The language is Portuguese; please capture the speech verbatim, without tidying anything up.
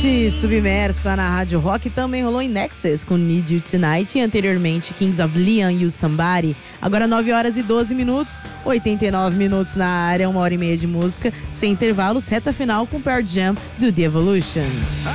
Avicii, Submersa na Rádio Rock. Também rolou em Nexus com Need You Tonight. E anteriormente Kings of Leon e o Somebody. Agora nove horas e doze minutos, oitenta e nove minutos na área, uma hora e meia de música, sem intervalos, reta final com Pearl Jam do The Evolution.